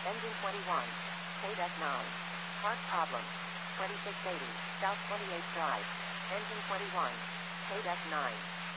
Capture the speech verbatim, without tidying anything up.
Engine twenty-one. K nine. Part problem. twenty-six eighty, South twenty-eighth Drive. Engine twenty-one. K nine.